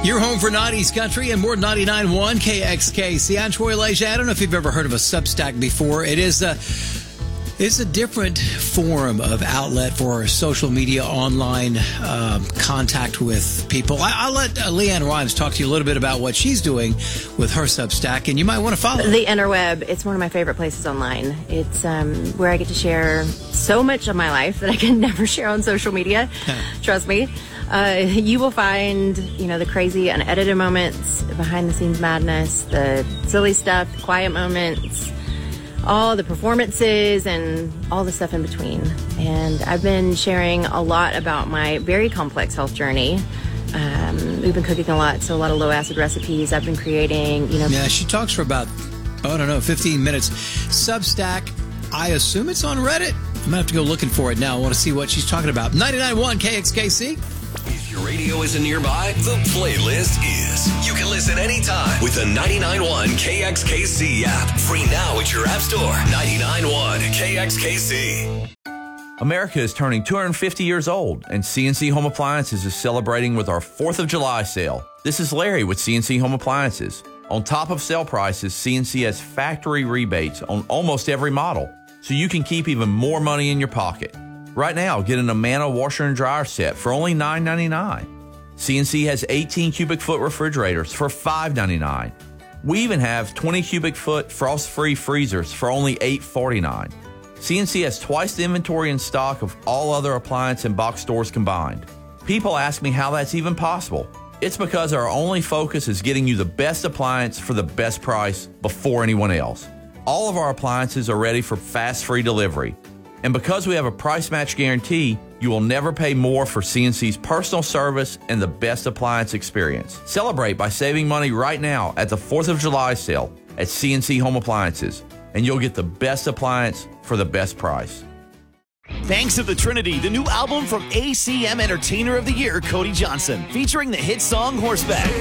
You're home for 90s country and more 99.1 KXKC. I'm Troy Leger. I don't know if you've ever heard of a Substack before. It's a different form of outlet for social media, online contact with people. I'll let Leanne Rhymes talk to you a little bit about what she's doing with her Substack, and you might want to follow the interweb. It's one of my favorite places online. It's where I get to share so much of my life that I can never share on social media. Trust me. You will find, the crazy unedited moments, behind the scenes madness, the silly stuff, the quiet moments, all the performances and all the stuff in between. And I've been sharing a lot about my very complex health journey. We've been cooking a lot, so a lot of low acid recipes I've been creating, Yeah, she talks for about, 15 minutes. Substack, I assume it's on Reddit. I'm going to have to go looking for it now. I want to see what she's talking about. 99.1 KXKC. If your radio isn't nearby, the playlist is. You can listen anytime with the 99.1 KXKC app. Free now at your app store. 99.1 KXKC. America is turning 250 years old, and CNC Home Appliances is celebrating with our 4th of July sale. This is Larry with CNC Home Appliances. On top of sale prices, CNC has factory rebates on almost every model, so you can keep even more money in your pocket. Right now, get an Amana washer and dryer set for only $9.99. CNC has 18 cubic foot refrigerators for $5.99. We even have 20 cubic foot frost-free freezers for only $8.49. CNC has twice the inventory in stock of all other appliance and box stores combined. People ask me how that's even possible. It's because our only focus is getting you the best appliance for the best price before anyone else. All of our appliances are ready for fast free delivery. And because we have a price match guarantee, you will never pay more for CNC's personal service and the best appliance experience. Celebrate by saving money right now at the 4th of July sale at CNC Home Appliances, and you'll get the best appliance for the best price. Thanks to the Trinity, the new album from ACM Entertainer of the Year, Cody Johnson, featuring the hit song Horseback.